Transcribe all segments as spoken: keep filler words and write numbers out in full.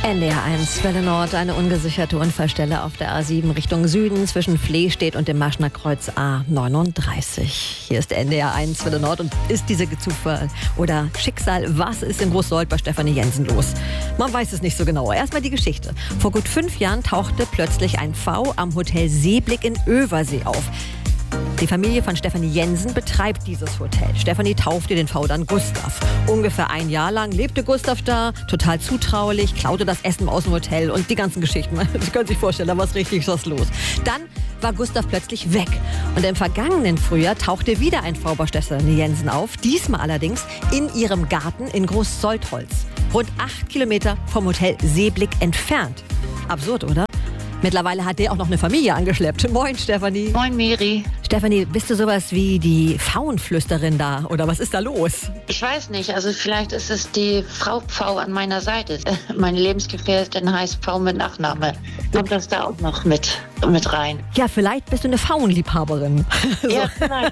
N D R eins, Welle Nord, eine ungesicherte Unfallstelle auf der A sieben Richtung Süden zwischen Flehstedt und dem Maschner Kreuz A neununddreißig. Hier ist N D R eins, Welle Nord, und ist diese Zufall oder Schicksal, was ist in Großsold bei Stefanie Jensen los? Man weiß es nicht so genau. Erstmal die Geschichte. Vor gut fünf Jahren tauchte plötzlich ein V am Hotel Seeblick in Översee auf. Die Familie von Stefanie Jensen betreibt dieses Hotel. Stefanie taufte den V dann Gustav. Ungefähr ein Jahr lang lebte Gustav da, total zutraulich, klaute das Essen aus dem Hotel und die ganzen Geschichten. Sie können sich vorstellen, da war es richtig was los. Dann war Gustav plötzlich weg. Und im vergangenen Frühjahr tauchte wieder ein V bei Stefanie Jensen auf. Diesmal allerdings in ihrem Garten in Großsoldholz. Rund acht Kilometer vom Hotel Seeblick entfernt. Absurd, oder? Mittlerweile hat der auch noch eine Familie angeschleppt. Moin, Stefanie. Moin, Miri. Stefanie, bist du sowas wie die Pfauenflüsterin da? Oder was ist da los? Ich weiß nicht. Also vielleicht ist es die Frau Pfau an meiner Seite. Meine Lebensgefährtin heißt Pfau mit Nachname. Kommt das da auch noch mit, mit rein? Ja, vielleicht bist du eine Pfauenliebhaberin. So. Ja, vielleicht.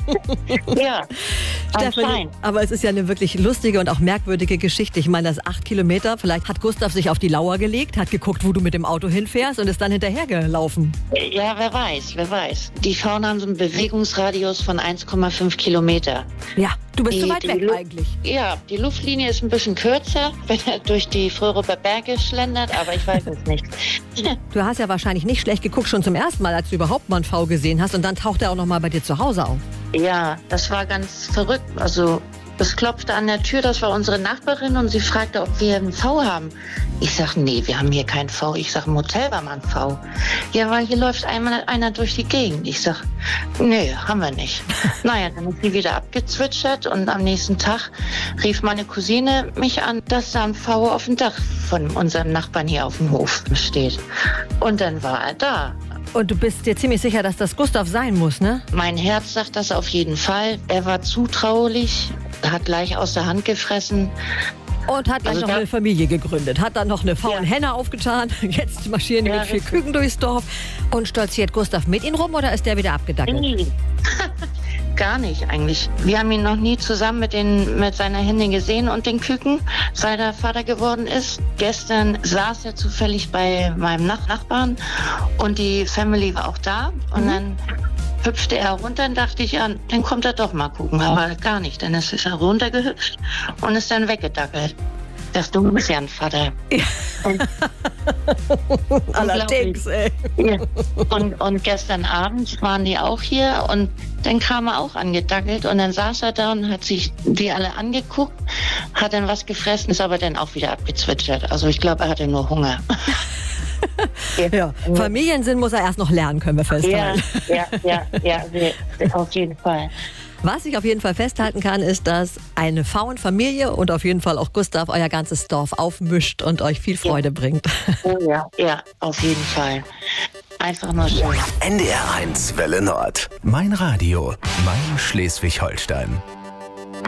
Ja, Stefanie, aber es ist ja eine wirklich lustige und auch merkwürdige Geschichte. Ich meine, das acht Kilometer. Vielleicht hat Gustav sich auf die Lauer gelegt, hat geguckt, wo du mit dem Auto hinfährst und ist dann hinterhergelaufen. Ja, wer weiß, wer weiß. Die Pfauen haben so einen Bewegungsradius von eins Komma fünf Kilometer. Ja, du bist die, so weit weg Lu- eigentlich. Ja, die Luftlinie ist ein bisschen kürzer, wenn er durch die Fröhruper Berge schlendert, aber ich weiß es nicht. Du hast ja wahrscheinlich nicht schlecht geguckt, schon zum ersten Mal, als du überhaupt mal einen V gesehen hast, und dann taucht er auch noch mal bei dir zu Hause auf. Ja, das war ganz verrückt. Also es klopfte an der Tür, das war unsere Nachbarin, und sie fragte, ob wir einen V haben. Ich sag, nee, wir haben hier keinen V. Ich sag, im Hotel war mal ein V. Ja, weil hier läuft einmal einer durch die Gegend. Ich sag, nee, haben wir nicht. Naja, dann ist sie wieder abgezwitschert, und am nächsten Tag rief meine Cousine mich an, dass da ein V auf dem Dach von unserem Nachbarn hier auf dem Hof steht. Und dann war er da. Und du bist dir ziemlich sicher, dass das Gustav sein muss, ne? Mein Herz sagt das auf jeden Fall. Er war zutraulich, hat gleich aus der Hand gefressen. Und hat gleich Also noch da- eine Familie gegründet. Hat dann noch eine Pfauenhenne Ja. aufgetan. Jetzt marschieren die Ja, mit vier richtig. Küken durchs Dorf. Und stolziert Gustav mit ihnen rum, oder ist der wieder abgedackelt? Nee. Gar nicht eigentlich. Wir haben ihn noch nie zusammen mit, den, mit seiner Hände gesehen und den Küken, seit er Vater geworden ist. Gestern saß er zufällig bei meinem Nach- Nachbarn und die Family war auch da. Und Mhm. dann hüpfte er runter, und dachte ich, ja, dann kommt er doch mal gucken. Aber gar nicht, denn es ist er runtergehüpft und ist dann weggedackelt. Das du bist ja ein Vater. Allerdings, ey. Ja. Und, und gestern Abend waren die auch hier, und dann kam er auch angedackelt, und dann saß er da und hat sich die alle angeguckt, hat dann was gefressen, ist aber dann auch wieder abgezwitschert. Also ich glaube, er hatte nur Hunger. Ja. Familiensinn muss er erst noch lernen, können wir Ja, festhalten. ja, ja, ja, ja, auf jeden Fall. Was ich auf jeden Fall festhalten kann, ist, dass eine Pfauenfamilie und auf jeden Fall auch Gustav euer ganzes Dorf aufmischt und euch viel Freude bringt. Oh ja, ja, auf jeden Fall. Einfach nur schön. N D R eins Welle Nord. Mein Radio. Mein Schleswig-Holstein.